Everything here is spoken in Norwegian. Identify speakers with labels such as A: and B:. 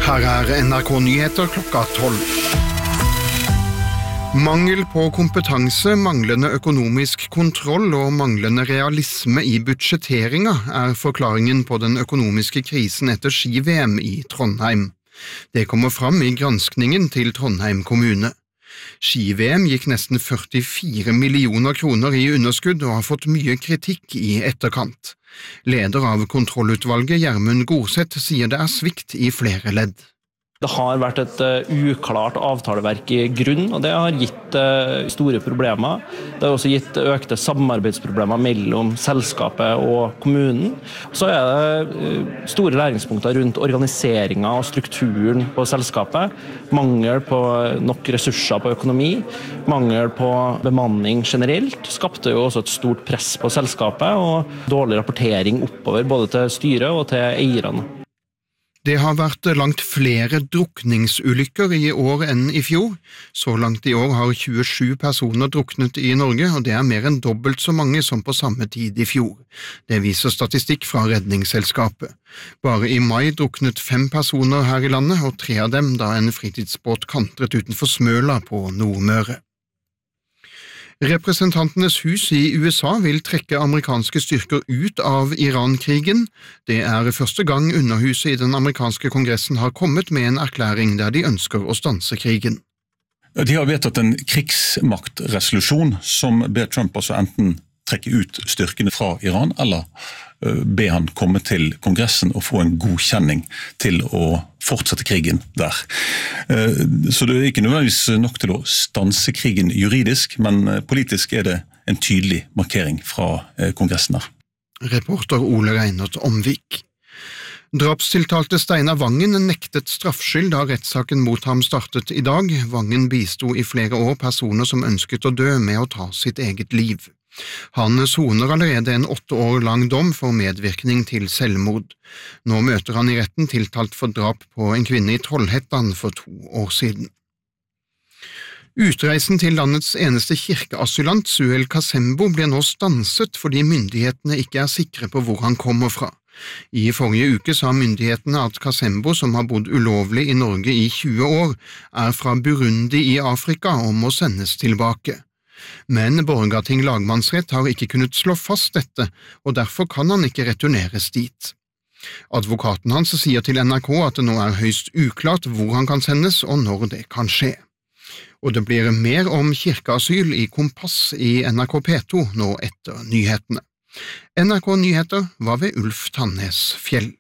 A: Her NRK Nyheter klokka 12. Mangel på kompetanse, manglende økonomisk kontroll og manglende realisme i budsjetteringa forklaringen på den økonomiske krisen etter ski-VM i Trondheim. Det kommer fram i granskningen til Trondheim kommune. Ski-VM gikk nesten 44 millioner kroner i underskudd og har fått mye kritikk i etterkant. Leder av kontrollutvalget, Gjermund Gorseth, sier det svikt i flere ledd.
B: Det har vært et uklart avtaleverk i grunn, og det har gitt store problemer. Det har også gitt økte samarbeidsproblemer mellom selskapet og kommunen. Så det store læringspunkter rundt organiseringen og strukturen på selskapet. Mangel på nok ressurser på økonomi, mangel på bemanning generelt, skapte jo også et stort press på selskapet, og dårlig rapportering oppover både til styret og til eierne.
A: Det har vært langt flere drukningsulykker i år enn i fjor. Så langt i år har 27 personer druknet i Norge, og det mer enn dobbelt så mange som på samme tid i fjor. Det viser statistikk fra Redningsselskapet. Bare i mai druknet 5 personer her i landet, og 3 av dem da en fritidsbåt kantret utenfor Smøla på Nordmøre. Representantenes hus i USA vil trekke amerikanske styrker ut av Iran-krigen. Det første gang underhuset i den amerikanske kongressen har kommet med en erklæring der de ønsker å stanse krigen.
C: De har vedtatt en krigsmaktresolusjon som ber Trump altså enten trekke ut styrkene fra Iran, eller be han komme til kongressen og få en godkjenning til å fortsette krigen der. Så det ikke nødvendigvis nok til å stanse krigen juridisk, men politisk det en tydelig markering fra kongressen her.
A: Reporter Ole Reinert Omvik. Drapstiltalte Steinar Vangen nektet straffskyld da rettssaken mot ham startet i dag. Vangen bisto i flere år personer som ønsket å dø med å ta sitt eget liv. Han soner allerede en 8 år lang dom for medvirkning til selvmord. Nå møter han i retten tiltalt for drap på en kvinne i Trollhättan for 2 år siden. Utreisen til landets eneste kirkeasylant, Suhel Kazembo, blir nå stanset fordi myndighetene ikke sikre på hvor han kommer fra. I forrige uke sa myndighetene at Kazembo, som har bodd ulovlig i Norge i 20 år, fra Burundi i Afrika og må sendes tilbake. Men Borgarting lagmannsrett har ikke kunnet slå fast dette, og derfor kan han ikke returneres dit. Advokaten hans sier til NRK at det nå høyst uklart hvor han kan sendes og når det kan skje. Og det blir mer om kirkeasyl i Kompass i NRK P2 nå etter nyhetene. NRK Nyheter var ved Ulf Tannes Fjell.